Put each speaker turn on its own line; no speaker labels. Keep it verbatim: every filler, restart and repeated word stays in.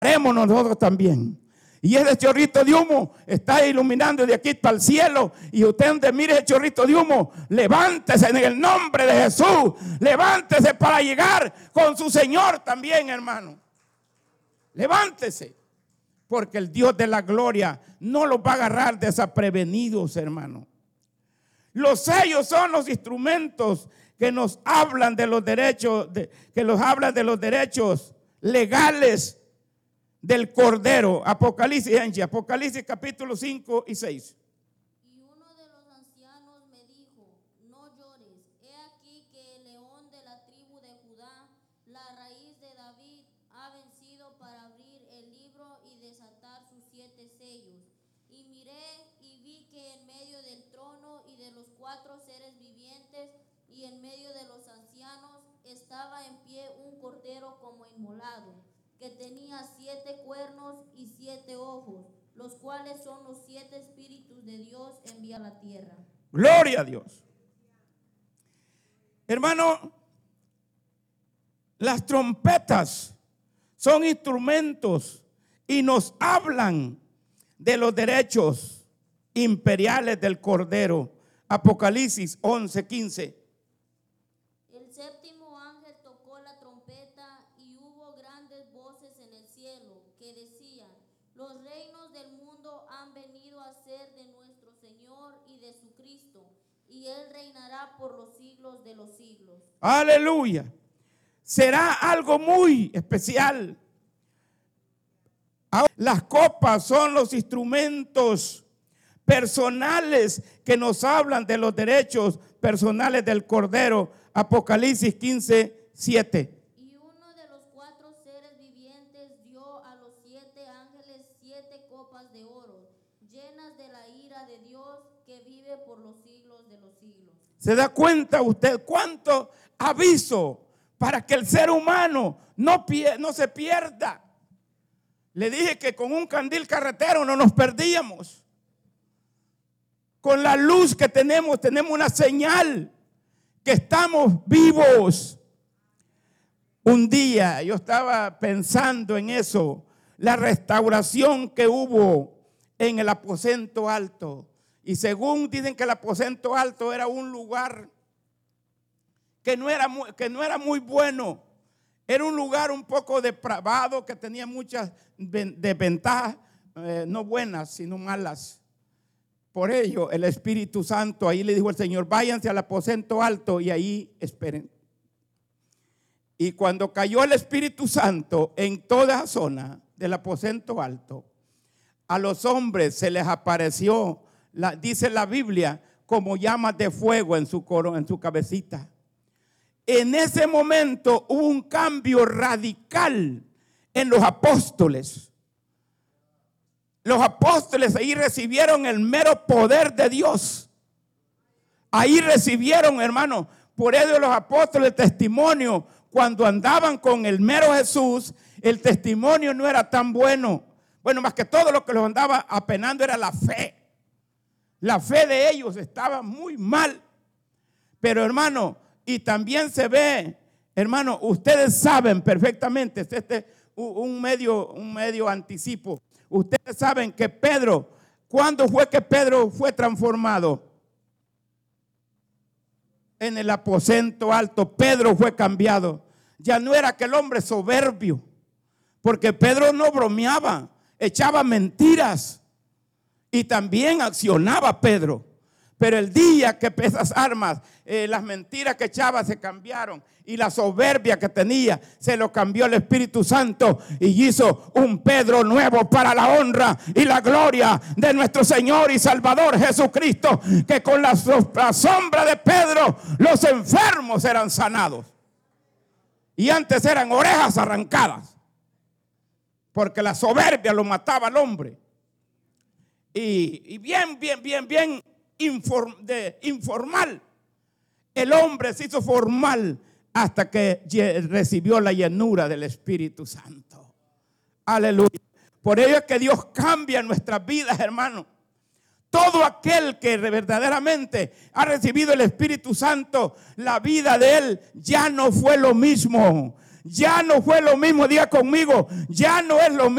haremos nosotros también. Y ese chorrito de humo está iluminando de aquí para el cielo. Y usted donde mire ese chorrito de humo, levántese en el nombre de Jesús. Levántese para llegar con su Señor también, hermano. Levántese. Porque el Dios de la gloria no los va a agarrar desaprevenidos, hermano. Los sellos son los instrumentos que nos hablan de los derechos, de, que nos hablan de los derechos legales del Cordero. Apocalipsis, gente, Apocalipsis capítulo cinco y seis.
Y uno de los ancianos me dijo: no llores, he aquí que el león de la tribu de Judá, la raíz de David, ha vencido para abrir el libro y desatar sus siete sellos. Y miré y vi que en medio del trono y de los cuatro seres vivientes y en medio de los ancianos estaba en pie un cordero como inmolado, que tenía siete cuernos y siete ojos, los cuales son los siete espíritus de Dios enviados a la tierra.
Gloria a Dios. Hermano, las trompetas son instrumentos y nos hablan de los derechos imperiales del Cordero. Apocalipsis once, quince.
El séptimo ángel tocó la trompeta y hubo grandes voces en el cielo que decían: los reinos del mundo han venido a ser de nuestro Señor y de su Cristo, y Él reinará por los siglos de los siglos.
Aleluya. Será algo muy especial. Las copas son los instrumentos personales que nos hablan de los derechos personales del Cordero. Apocalipsis quince, siete.
Y uno de los cuatro seres vivientes dio a los siete ángeles siete copas de oro, llenas de la ira de Dios que vive por los siglos de los siglos.
¿Se da cuenta usted cuánto aviso para que el ser humano no, pie, no se pierda? Le dije que con un candil carretero no nos perdíamos. Con la luz que tenemos, tenemos una señal que estamos vivos. Un día yo estaba pensando en eso, la restauración que hubo en el aposento alto. Y según dicen que el aposento alto era un lugar que no era muy, que no era muy bueno. Era un lugar un poco depravado que tenía muchas desventajas, eh, no buenas, sino malas. Por ello, el Espíritu Santo, ahí le dijo el Señor: váyanse al aposento alto y ahí esperen. Y cuando cayó el Espíritu Santo en toda esa zona del aposento alto, a los hombres se les apareció, la, dice la Biblia, como llamas de fuego en su coro, en su cabecita. En ese momento hubo un cambio radical en los apóstoles. Los apóstoles ahí recibieron el mero poder de Dios. Ahí recibieron, hermano, por ello los apóstoles testimonio. Cuando andaban con el mero Jesús, el testimonio no era tan bueno. Bueno, más que todo lo que los andaba apenando era la fe. La fe de ellos estaba muy mal. Pero, hermano, y también se ve, hermano, ustedes saben perfectamente, este es un medio, un medio anticipo. Ustedes saben que Pedro, ¿cuándo fue que Pedro fue transformado? En el aposento alto. Pedro fue cambiado. Ya no era aquel hombre soberbio, porque Pedro no bromeaba, echaba mentiras y también accionaba Pedro. Pero el día que esas armas, eh, las mentiras que echaba se cambiaron y la soberbia que tenía se lo cambió el Espíritu Santo y hizo un Pedro nuevo para la honra y la gloria de nuestro Señor y Salvador Jesucristo, que con la, la sombra de Pedro los enfermos eran sanados y antes eran orejas arrancadas porque la soberbia lo mataba al hombre. Y, y bien, bien, bien, bien Inform, de informal, el hombre se hizo formal hasta que recibió la llenura del Espíritu Santo. Aleluya. Por ello es que Dios cambia nuestras vidas, hermano. Todo aquel que verdaderamente ha recibido el Espíritu Santo, la vida de él ya no fue lo mismo. Ya no fue lo mismo. Diga conmigo, ya no es lo mismo.